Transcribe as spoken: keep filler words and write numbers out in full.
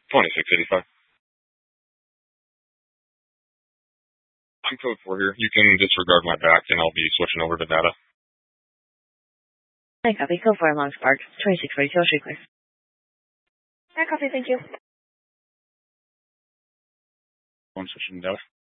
twenty-six eighty-five. I'm code four here. You can disregard my back, and I'll be switching over to data. I copy. Code four, Long Spark. twenty-six forty-two, street clear. I copy, thank you. One switching to data.